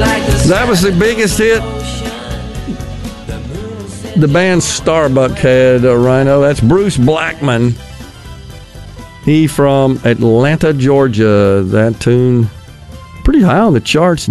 That was the biggest hit the band Starbuck had, Rhino. That's Bruce Blackman. He from Atlanta, Georgia. That tune pretty high on the charts,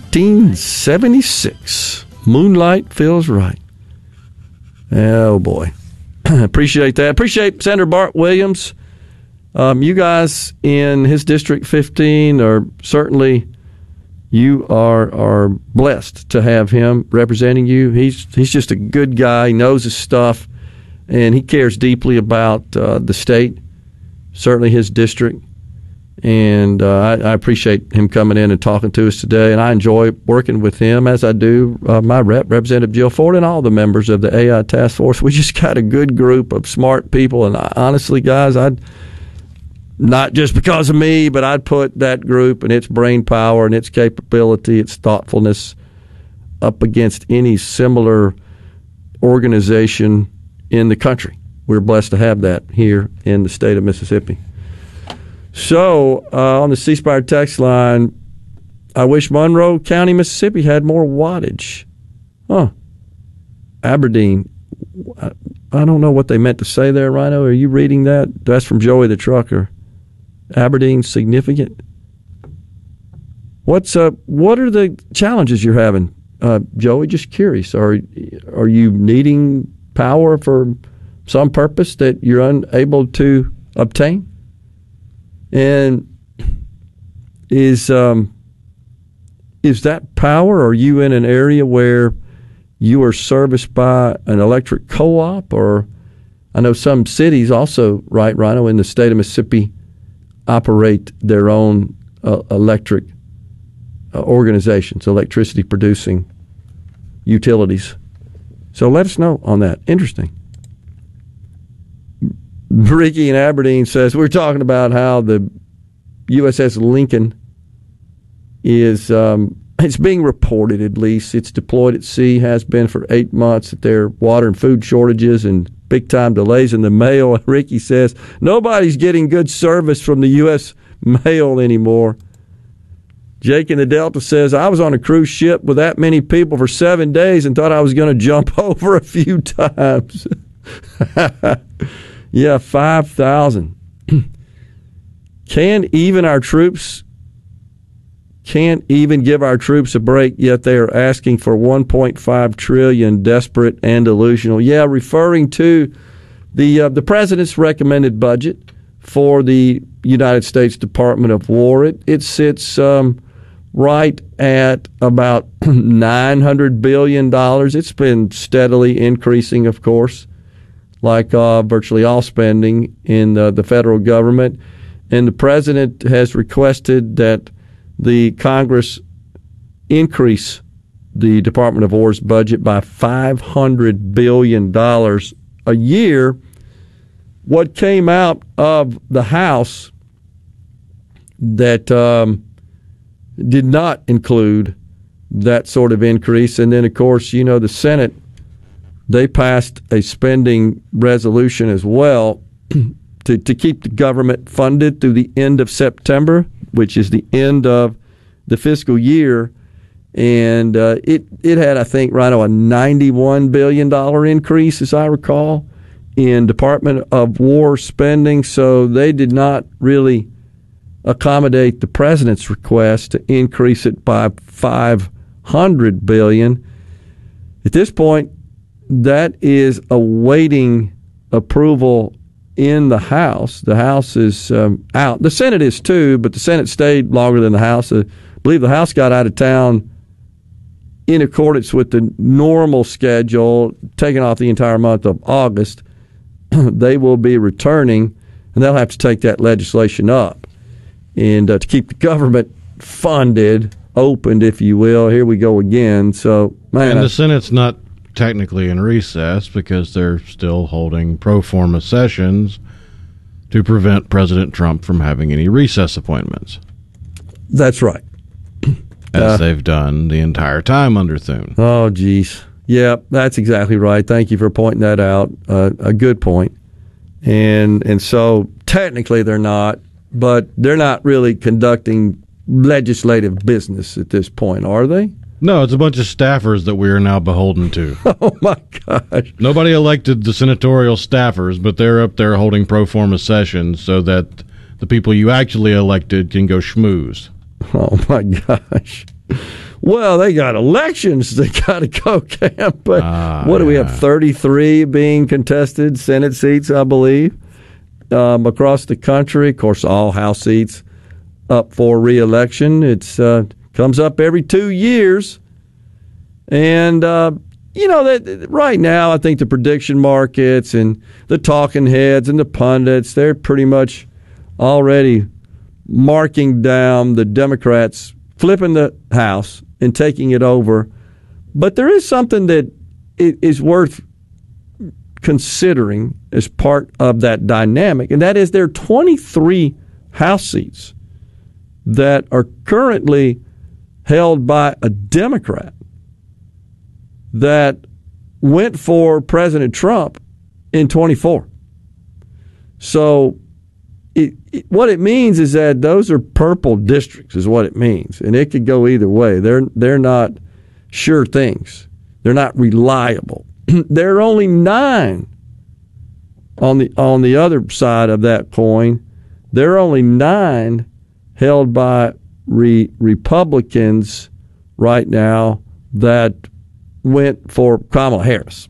1976. Moonlight Feels Right. Oh, boy. Appreciate that. Appreciate Senator Bart Williams. You guys in his District 15 are certainly, you are blessed to have him representing you. He's just a good guy. He knows his stuff, and he cares deeply about the state, certainly his district. And I appreciate him coming in and talking to us today, and I enjoy working with him, as I do my Representative Jill Ford, and all the members of the AI Task Force. We just got a good group of smart people, and honestly, guys, not just because of me, but I'd put that group and its brain power and its capability, its thoughtfulness up against any similar organization in the country. We're blessed to have that here in the state of Mississippi. So, on the C Spire text line, I wish Monroe County, Mississippi had more wattage. Aberdeen. I don't know what they meant to say there, Rhino. Are you reading that? That's from Joey the Trucker. Aberdeen significant? What are the challenges you're having, Joey? Just curious. Are you needing power for some purpose that you're unable to obtain? And is that power? Are you in an area where you are serviced by an electric co-op? Or I know some cities also, right, Rhino, in the state of Mississippi operate their own electric organizations, electricity producing utilities. So let us know on that. Interesting. Ricky in Aberdeen says, we're talking about how the USS Lincoln is, it's being reported at least, it's deployed at sea, has been for 8 months, that there are water and food shortages and big-time delays in the mail. Ricky says, nobody's getting good service from the U.S. mail anymore. Jake in the Delta says, I was on a cruise ship with that many people for 7 days and thought I was going to jump over a few times. Yeah, 5,000. Can't even give our troops a break, yet they are asking for $1.5 trillion, desperate and delusional. Yeah, referring to the president's recommended budget for the United States Department of War. It sits right at about $900 billion. It's been steadily increasing, of course, like virtually all spending in the federal government. And the president has requested that the Congress increase the Department of War's budget by $500 billion a year. What came out of the House that did not include that sort of increase. And then, of course, you know, the Senate, they passed a spending resolution as well to keep the government funded through the end of September, which is the end of the fiscal year. And it had, I think, right now, a $91 billion increase, as I recall, in Department of War spending. So they did not really accommodate the president's request to increase it by $500 billion. At this point, that is awaiting approval in the House. The House is out. The Senate is too, but the Senate stayed longer than the House. I believe the House got out of town in accordance with the normal schedule, taking off the entire month of August. They will be returning, and they'll have to take that legislation up. And to keep the government funded, opened, if you will, here we go again. So, man, and the Senate's not technically in recess because they're still holding pro forma sessions to prevent President Trump from having any recess appointments. That's right. As they've done the entire time under Thune. Oh, geez. Yeah, that's exactly right. Thank you for pointing that out. A good point. And so technically they're not, but they're not really conducting legislative business at this point, are they? No, it's a bunch of staffers that we are now beholden to. Oh, my gosh. Nobody elected the senatorial staffers, but they're up there holding pro forma sessions so that the people you actually elected can go schmooze. Oh, my gosh. Well, they got elections they got to go, Cam. But what do we have, 33 being contested Senate seats, I believe, across the country. Of course, all House seats up for re-election. It's comes up every 2 years. And, that right now I think the prediction markets and the talking heads and the pundits, they're pretty much already marking down the Democrats flipping the House and taking it over. But there is something that is worth considering as part of that dynamic, and that is there are 23 House seats that are currently held by a Democrat that went for President Trump in 24. So what it means is that those are purple districts is what it means, and it could go either way. They're not sure things. They're not reliable. There are only 9 on the other side of that coin. There are only 9 held by Republicans right now that went for Kamala Harris.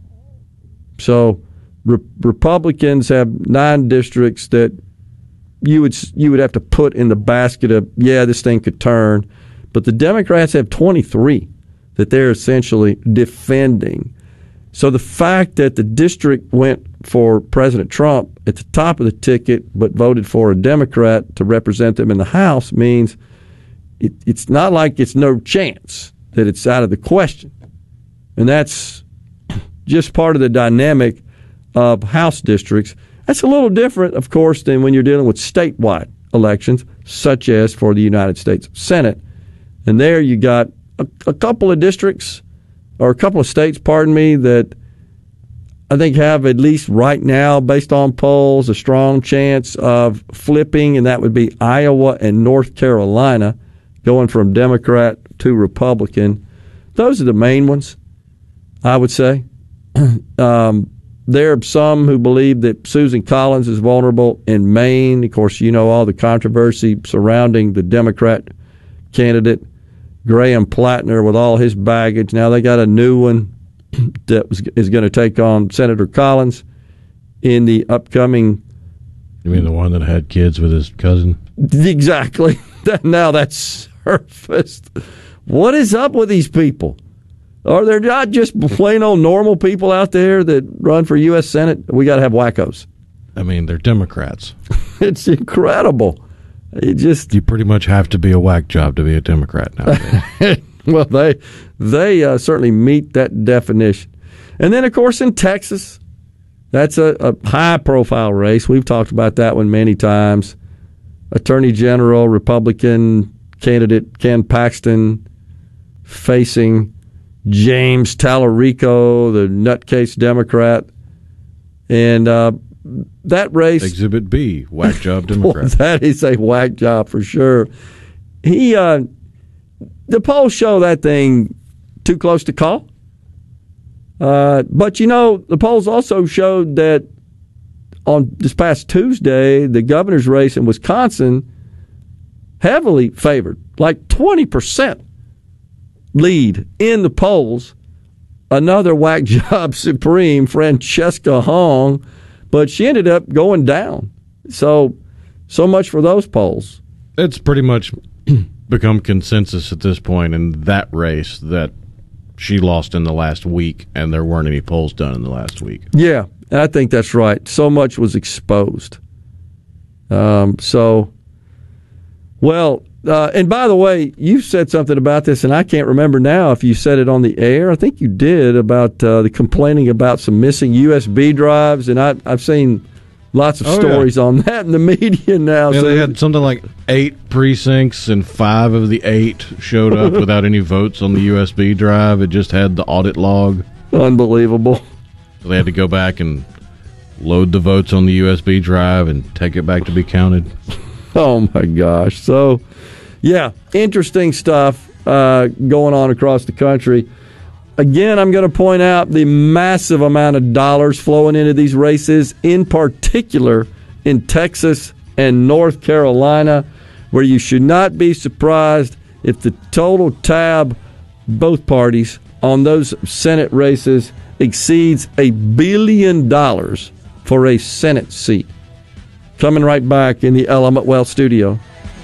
So Republicans have 9 districts that you would have to put in the basket of, this thing could turn. But the Democrats have 23 that they're essentially defending. So the fact that the district went for President Trump at the top of the ticket but voted for a Democrat to represent them in the House means it's not like it's no chance that it's out of the question. And that's just part of the dynamic of House districts. That's a little different, of course, than when you're dealing with statewide elections, such as for the United States Senate. And there you got a couple of districts, or a couple of states, that I think have, at least right now, based on polls, a strong chance of flipping, and that would be Iowa and North Carolina, going from Democrat to Republican. Those are the main ones, I would say. There are some who believe that Susan Collins is vulnerable in Maine. Of course, all the controversy surrounding the Democrat candidate, Graham Plattner, with all his baggage. Now they got a new one that is going to take on Senator Collins in the upcoming... You mean the one that had kids with his cousin? Exactly. Now that's surfaced. What is up with these people? Are there not just plain old normal people out there that run for U.S. Senate? We got to have wackos. I mean, they're Democrats. It's incredible. You pretty much have to be a whack job to be a Democrat nowadays. Well, they certainly meet that definition. And then, of course, in Texas, that's a high-profile race. We've talked about that one many times. Attorney General, Republican candidate Ken Paxton facing James Tallarico, the nutcase Democrat. And that race... Exhibit B, whack job Democrat. Well, that is a whack job for sure. The polls show that thing too close to call. But, the polls also showed that on this past Tuesday, the governor's race in Wisconsin heavily favored, like 20% lead in the polls. Another whack job supreme, Francesca Hong, but she ended up going down. So much for those polls. It's pretty much become consensus at this point in that race that she lost in the last week, and there weren't any polls done in the last week. Yeah, I think that's right. So much was exposed. And by the way, you said something about this, and I can't remember now if you said it on the air. I think you did, about the complaining about some missing USB drives, and I've seen lots of stories on that in the media now. Yeah, they had something like 8 precincts, and 5 of the 8 showed up without any votes on the USB drive. It just had the audit log. Unbelievable. So they had to go back and load the votes on the USB drive and take it back to be counted. Oh, my gosh. So yeah, interesting stuff going on across the country. Again, I'm going to point out the massive amount of dollars flowing into these races, in particular in Texas and North Carolina, where you should not be surprised if the total tab, both parties, on those Senate races exceeds $1 billion for a Senate seat. Coming right back in the Element Wealth studio.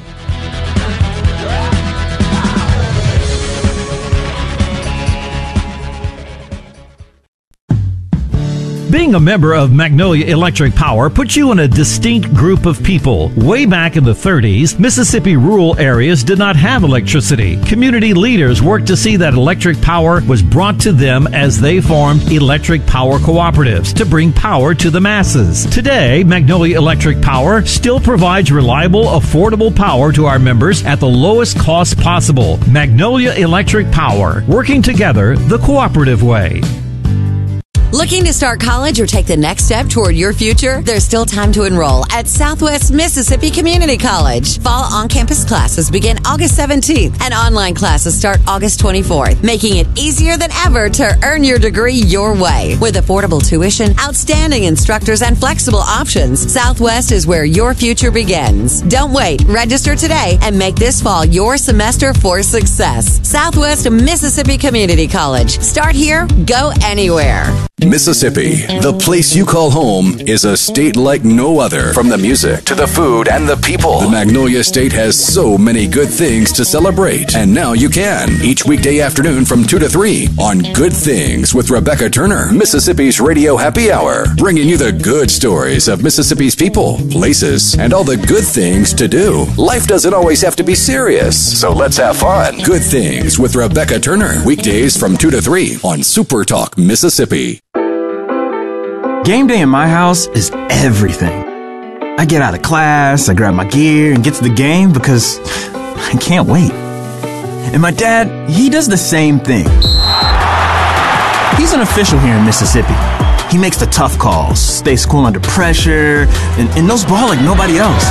Being a member of Magnolia Electric Power puts you in a distinct group of people. Way back in the 30s, Mississippi rural areas did not have electricity. Community leaders worked to see that electric power was brought to them as they formed electric power cooperatives to bring power to the masses. Today, Magnolia Electric Power still provides reliable, affordable power to our members at the lowest cost possible. Magnolia Electric Power, working together the cooperative way. Looking to start college or take the next step toward your future? There's still time to enroll at Southwest Mississippi Community College. Fall on-campus classes begin August 17th and online classes start August 24th, making it easier than ever to earn your degree your way. With affordable tuition, outstanding instructors, and flexible options, Southwest is where your future begins. Don't wait. Register today and make this fall your semester for success. Southwest Mississippi Community College. Start here, go anywhere. Mississippi, the place you call home, is a state like no other. From the music to the food and the people, the Magnolia State has so many good things to celebrate. And now you can. Each weekday afternoon from 2 to 3 on Good Things with Rebecca Turner, Mississippi's Radio Happy Hour, bringing you the good stories of Mississippi's people, places, and all the good things to do. Life doesn't always have to be serious, so let's have fun. Good Things with Rebecca Turner, weekdays from 2 to 3 on Super Talk Mississippi. Game day in my house is everything. I get out of class, I grab my gear, and get to the game because I can't wait. And my dad, he does the same thing. He's an official here in Mississippi. He makes the tough calls, stays cool under pressure, and knows ball like nobody else.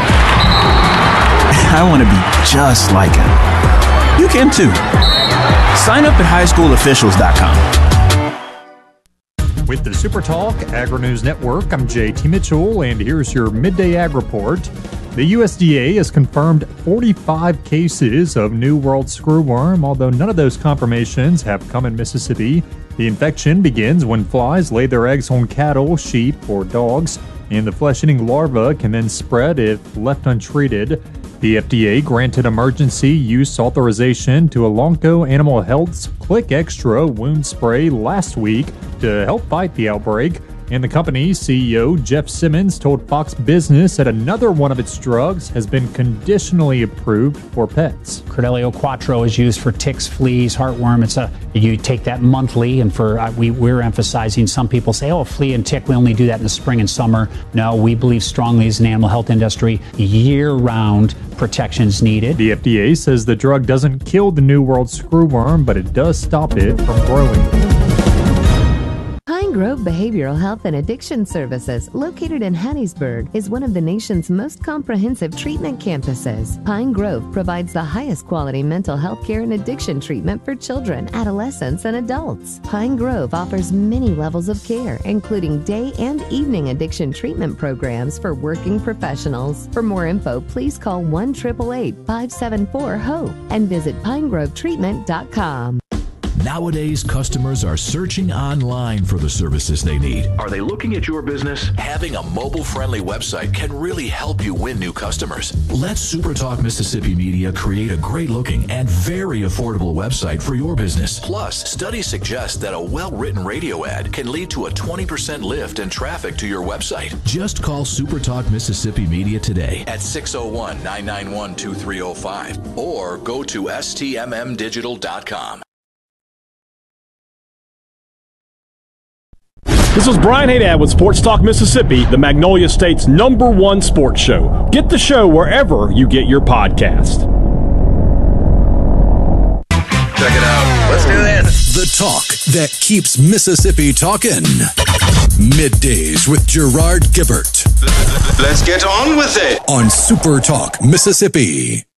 I want to be just like him. You can too. Sign up at highschoolofficials.com. With the Super Talk Agri-News Network, I'm JT Mitchell, and here's your Midday Ag Report. The USDA has confirmed 45 cases of New World screwworm, although none of those confirmations have come in Mississippi. The infection begins when flies lay their eggs on cattle, sheep, or dogs, and the flesh-eating larva can then spread if left untreated. The FDA granted emergency use authorization to Elanco Animal Health's Click Extra wound spray last week to help fight the outbreak. And the company's CEO, Jeff Simmons, told Fox Business that another one of its drugs has been conditionally approved for pets. Credelio Quattro is used for ticks, fleas, heartworm. You take that monthly, and we're emphasizing, some people say, oh, flea and tick, we only do that in the spring and summer. No, we believe strongly as an animal health industry, year-round protection is needed. The FDA says the drug doesn't kill the New World screwworm, but it does stop it from growing. Pine Grove Behavioral Health and Addiction Services, located in Hattiesburg, is one of the nation's most comprehensive treatment campuses. Pine Grove provides the highest quality mental health care and addiction treatment for children, adolescents, and adults. Pine Grove offers many levels of care, including day and evening addiction treatment programs for working professionals. For more info, please call 1-888-574-HOPE and visit pinegrovetreatment.com. Nowadays, customers are searching online for the services they need. Are they looking at your business? Having a mobile-friendly website can really help you win new customers. Let SuperTalk Mississippi Media create a great-looking and very affordable website for your business. Plus, studies suggest that a well-written radio ad can lead to a 20% lift in traffic to your website. Just call SuperTalk Mississippi Media today at 601-991-2305 or go to stmmdigital.com. This is Brian Haydad with Sports Talk Mississippi, the Magnolia State's #1 sports show. Get the show wherever you get your podcast. Check it out. Let's do this. The talk that keeps Mississippi talking. Middays with Gerard Gibbert. Let's get on with it. On Super Talk Mississippi.